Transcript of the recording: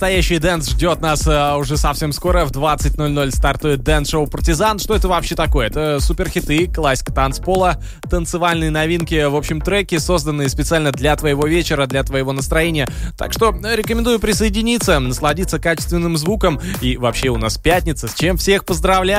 настоящий дэнс ждет нас уже совсем скоро. В 20:00 стартует дэнс-шоу «Партизан». Что это вообще такое? Это суперхиты, классика танцпола, танцевальные новинки, в общем, треки, созданные специально для твоего вечера, для твоего настроения. Так что рекомендую присоединиться, насладиться качественным звуком. И вообще у нас пятница, с чем всех поздравляю!